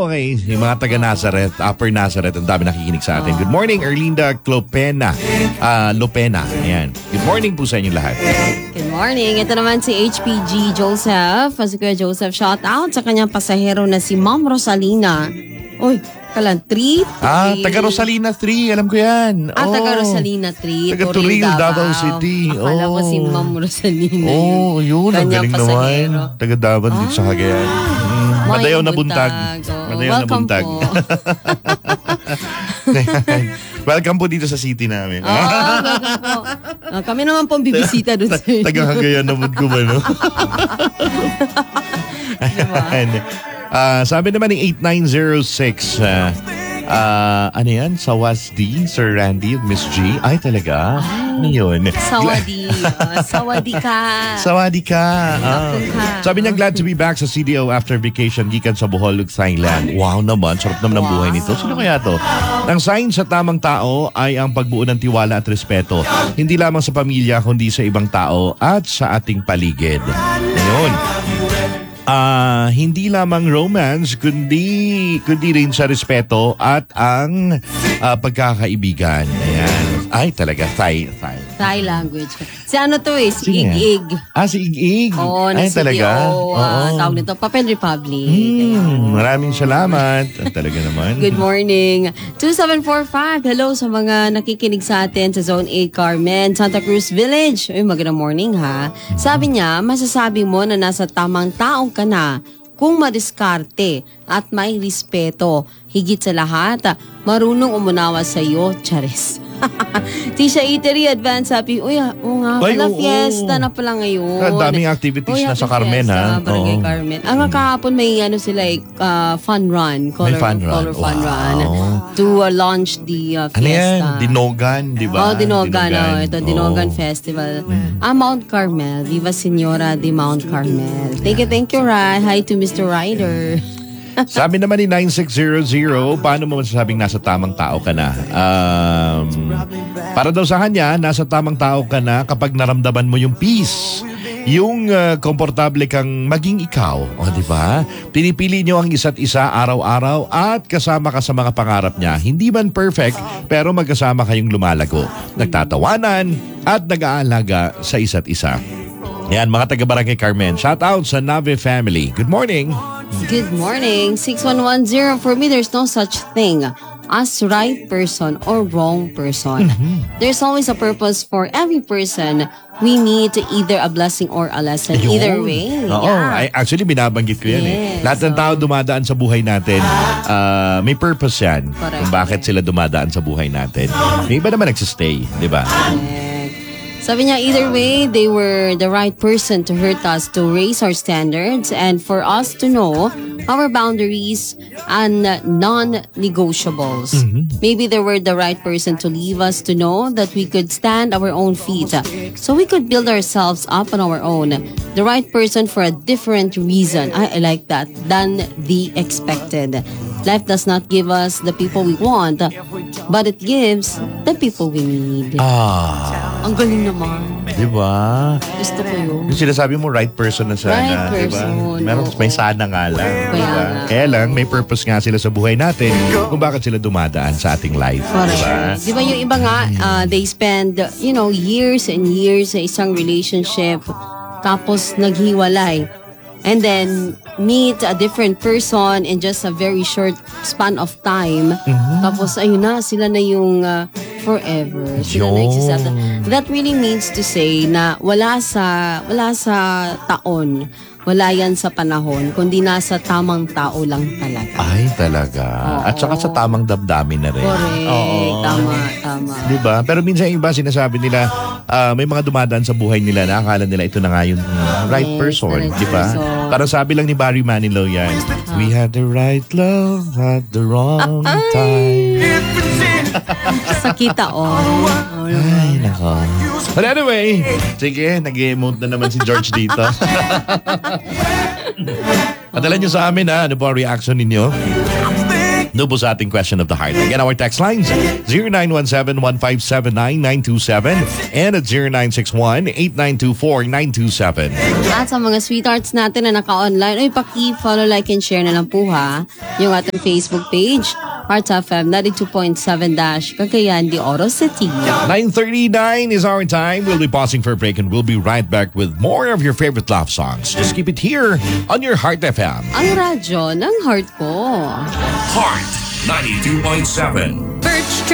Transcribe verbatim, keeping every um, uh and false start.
okay. Yung mga taga Nazareth, Upper Nazareth, ang dami nakikinig sa atin. Good morning, Erlinda Clopena. Uh, Lopena. Ayan. Good morning po sa inyo lahat. Good morning. Ito naman si H P G Joseph. Si Kuya Joseph, shout out sa kanyang pasahero na si Ma'am Rosalina. Uy, kalan, three? Ah, taga Rosalina three. Alam ko yan. Ah, oh. taga Rosalina three. Taga Turil, Davao City. Akala oh. ko si Ma'am Rosalina. Oh, yun. Ang galing pasahero. naman. Taga Davao ah. dito sa Cagayan. Mm, madayaw na buntag. Oh, madayaw na buntag. Welcome po dito sa city namin. Oo, oh, welcome po. Uh, kami naman pong bibisita doon sa inyo. Taga Cagayan naman ko ba, no? Diba? Uh, sabi naman ng eight nine zero six, uh, uh, ano yan? Sawasdi, Sir Randy, Miss G. Ay, talaga? Ano yun? Sawadi. Uh, sawadi ka. Sawadi ka. Uh, sabi niya, glad to be back sa C D O after vacation gikan sa Bohol, Thailand. Wow naman, sarap naman ng wow. buhay nito. Sino kaya to? Ang sign sa tamang tao ay ang pagbuo ng tiwala at respeto. Hindi lamang sa pamilya, kundi sa ibang tao at sa ating paligid. Ngayon. Uh, hindi lamang romance, kundi, kundi rin sa respeto at ang uh, pagkakaibigan. Ayan. Ay, talaga. Thai. Thai. Thai language. Si ano to eh? Si Sige. Ig-Ig. Ah, si Ig-Ig. Oo, na ay, C D O. talaga. Uh, tawag nito, Papel Republic. Hmm, maraming salamat. Talaga naman. Good morning. two seven four five. Hello sa mga nakikinig sa atin sa Zone eight Carmen, Santa Cruz Village. Uy, magandang morning ha. Sabi niya, masasabi mo na nasa tamang tao ka na kung madiskarte at may respeto. Higit sa lahat, marunong umunawa sa iyo, Charis. Tisha Eatery, advance happy. Uy, oo nga, Ay, pala oo, fiesta oo. na pala ngayon. Ang daming activities Uy, na sa happy Carmen, fiesta, ha? Barangay Oo. Carmen. Ang mm. kahapon may ano sila, uh, fun run. Color, May fun run. color fun Wow. run. To uh, launch the uh, fiesta. Ano yan? Dinogan, di ba? Oh, Dinogan. Dinogan. Oh, ito, Dinogan Oh. Festival. Ah, Mount Carmel. Viva Senora de Mount Carmel. Thank you, thank you, Rai. Hi to Mister Ryder. Sabi naman ni nine six zero zero, paano mo masasabing nasa tamang tao ka na? Um, para daw sa kanya, nasa tamang tao ka na kapag naramdaman mo yung peace. Yung uh, komportable kang maging ikaw. O, di ba? Pinipili nyo ang isa't isa araw-araw at kasama ka sa mga pangarap niya. Hindi man perfect, pero magkasama kayong lumalago. Nagtatawanan at nag-aalaga sa isa't isa. Yan, mga taga-Barangay Carmen. Shout out sa Nave family. Good morning. Good morning. six one one zero. For me, there's no such thing as right person or wrong person. Mm-hmm. There's always a purpose for every person. We need either a blessing or a lesson. Ayun. Either way. Oo. Yeah. Ay, actually, binabanggit ko yan Yes, eh. Lahat ng tao dumadaan sa buhay natin, uh, may purpose yan. Correct. Kung bakit sila dumadaan sa buhay natin. May iba naman nagsistay, di ba? Sabi niya, either way, they were the right person to hurt us, to raise our standards, and for us to know our boundaries and non-negotiables. Mm-hmm. Maybe they were the right person to leave us to know that we could stand our own feet, so we could build ourselves up on our own. The right person for a different reason, I, I like that, than the expected. Life does not give us the people we want, but it gives the people we need. Ah. Ang galing naman. Di ba? Gusto ko yun. Yung sinasabi mo, right person na sana. Right di ba? person, Meron, oo. may sana nga lang. Kaya Diba? nga. Kaya lang, may purpose nga sila sa buhay natin kung bakit sila dumadaan sa ating life. Correct. Diba? Di ba yung iba nga, uh, they spend, you know, years and years sa isang relationship, tapos naghiwalay. And then, meet a different person in just a very short span of time. Mm-hmm. Tapos, ayun na, sila na yung uh, forever. Sila na exist. That really means to say na wala sa, wala sa taon, wala yan sa panahon, kundi nasa tamang tao lang talaga. Ay, talaga. Oo. At saka sa tamang damdamin na rin. Correct. Oo. Tama, tama. Diba? Pero minsan yung iba sinasabi nila, uh, may mga dumadaan sa buhay nila na akala nila ito na nga yung right Yes, person. right Diba? person. Para sabi lang ni Barry Manilow yan, we had the right love at the wrong time. Sa kita, oh. Ay, nako. But anyway, sige, nag-emote na naman si George dito. Padala nyo sa amin ha, ano po ang reaction ninyo? Doon po sa ating question of the heart. Again, our text lines, zero nine one seven, one five seven nine, nine two seven and at zero nine six one, eight nine two four, nine two seven. At sa mga sweethearts natin na naka-online, ay paki-follow, like, and share na lang po ha. Yung ating Facebook page, Hearts F M ninety-two point seven dash Cagayan de Oro City. nine thirty-nine is our time. We'll be pausing for a break and we'll be right back with more of your favorite love songs. Just keep it here on your Heart F M. Ang radyo ng heart ko. Heart ninety-two point seven. Birch